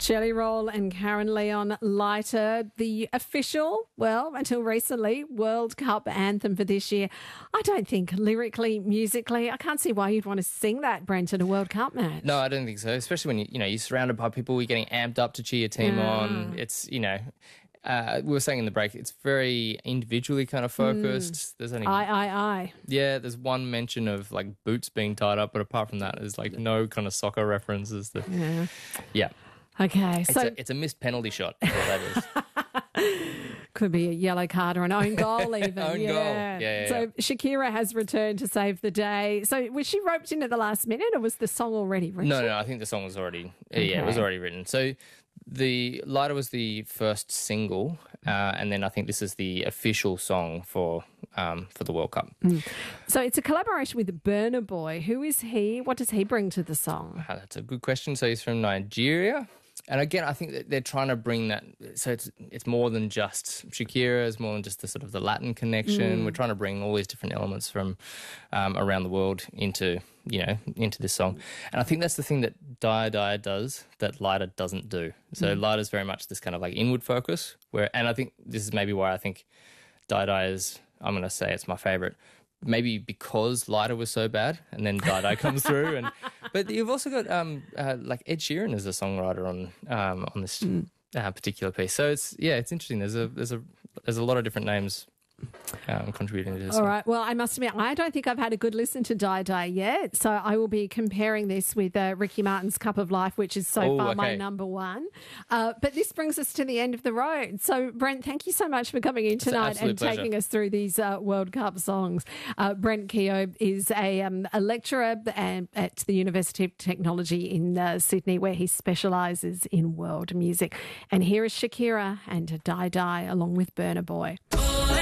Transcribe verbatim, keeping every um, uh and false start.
Shelley Roll and Karen Leon, Lighter, the official, well, until recently, World Cup anthem for this year. I don't think lyrically, musically, I can't see why you'd want to sing that, Brent, at a World Cup match. No, I don't think so, especially when you, you know, you're surrounded by people, you're getting amped up to cheer your team Yeah. on. It's, you know... Uh, we were saying in the break, it's very individually kind of focused. Mm. There's only I, I, I. Yeah, there's one mention of like boots being tied up, but apart from that, there's like no kind of soccer references. That, yeah. Yeah. Okay, it's so a, it's a missed penalty shot. Is what that is. Could be a yellow card or an own goal, even. own yeah. goal. Yeah, yeah, so yeah. Shakira has returned to save the day. So was she roped in at the last minute, or was the song already written? No, no, I think the song was already. Okay. Yeah, it was already written. So. The Lighter was the first single, uh, and then I think this is the official song for um, for the World Cup. Mm. So it's a collaboration with Burna Boy. Who is he? What does he bring to the song? Uh, that's a good question. So he's from Nigeria. And again, I think that they're trying to bring that. So it's it's more than just Shakira. It's more than just the sort of the Latin connection. Mm. We're trying to bring all these different elements from um, around the world into you know into this song. And I think that's the thing that Die Die does that Lighter doesn't do. So mm. Lighter's very much this kind of like inward focus. Where and I think this is maybe why I think Die Die is. I'm going to say it's my favorite. Maybe because Lighter was so bad, and then Die Die comes through, and but you've also got um uh, like Ed Sheeran as a songwriter on um on this mm. uh, particular piece. So it's yeah, it's interesting. There's a there's a there's a lot of different names um, contributing to this. All one. right. Well, I must admit, I don't think I've had a good listen to Die Die yet. So I will be comparing this with uh, Ricky Martin's Cup of Life, which is so oh, far okay. my number one. Uh, but this brings us to the end of the road. So, Brent, thank you so much for coming in tonight and pleasure. taking us through these uh, World Cup songs. Uh, Brent Keogh is a, um, a lecturer at the University of Technology in uh, Sydney, where he specialises in world music. And here is Shakira and Die Die along with Burna Boy.